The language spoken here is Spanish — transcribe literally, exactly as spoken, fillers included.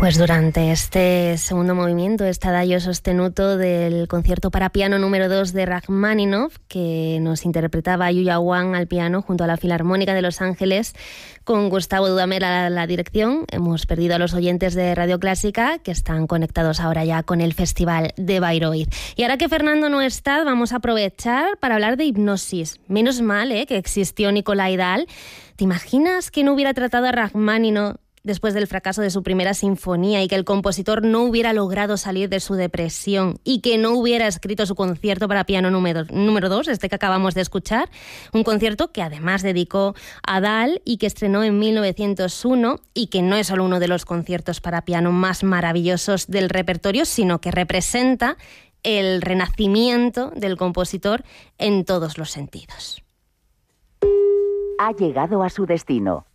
Pues durante este segundo movimiento, este adagio sostenuto del concierto para piano número dos de Rachmaninoff, que nos interpretaba Yuya Wang al piano junto a la Filarmónica de Los Ángeles, con Gustavo Dudamel a la dirección, hemos perdido a los oyentes de Radio Clásica, que están conectados ahora ya con el Festival de Bayreuth. Y ahora que Fernando no está, vamos a aprovechar para hablar de hipnosis. Menos mal, ¿eh?, que existió Nikolai Dahl. ¿Te imaginas que no hubiera tratado a Rachmaninoff después del fracaso de su primera sinfonía y que el compositor no hubiera logrado salir de su depresión y que no hubiera escrito su concierto para piano número, número dos, este que acabamos de escuchar? Un concierto que además dedicó a Dahl y que estrenó en mil novecientos uno y que no es solo uno de los conciertos para piano más maravillosos del repertorio, sino que representa el renacimiento del compositor en todos los sentidos. Ha llegado a su destino.